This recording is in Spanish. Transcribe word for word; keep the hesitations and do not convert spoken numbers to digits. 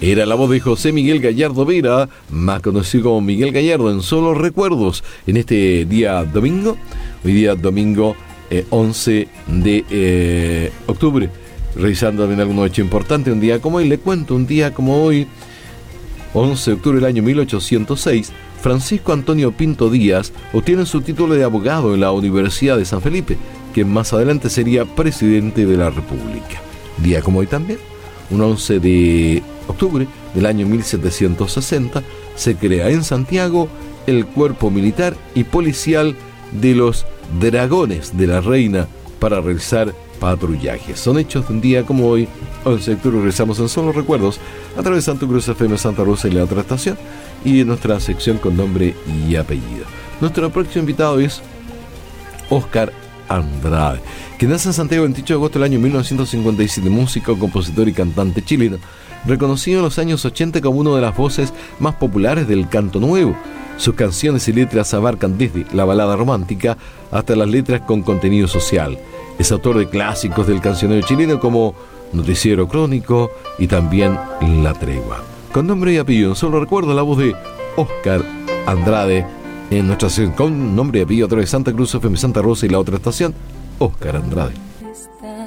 Era la voz de José Miguel Gallardo Vera, más conocido como Miguel Gallardo, en Solo Recuerdos, en este día domingo, hoy día domingo eh, once de eh, octubre, revisando también algún hecho importante, un día como hoy, le cuento, un día como hoy, once de octubre del año mil ochocientos seis, Francisco Antonio Pinto Díaz obtiene su título de abogado en la Universidad de San Felipe, quien más adelante sería presidente de la República. Día como hoy también, un once de octubre del año mil setecientos sesenta, se crea en Santiago el Cuerpo Militar y Policial de los Dragones de la Reina para realizar patrullajes. Son hechos de un día como hoy, once de octubre. Regresamos en Solo Recuerdos a través de Santo Cruz F M Santa Rosa y la otra estación, y en nuestra sección con nombre y apellido. Nuestro próximo invitado es Óscar Andrade, que nace en Santiago el veintiocho de agosto del año mil novecientos cincuenta y siete, músico, compositor y cantante chileno, reconocido en los años ochenta como una de las voces más populares del canto nuevo. Sus canciones y letras abarcan desde la balada romántica hasta las letras con contenido social. Es autor de clásicos del cancionero chileno como Noticiero Crónico y también La Tregua. Con nombre y apellido, solo recuerdo la voz de Óscar Andrade en nuestra sección con nombre y apellido a través de Santa Cruz F M Santa Rosa y la otra estación, Óscar Andrade.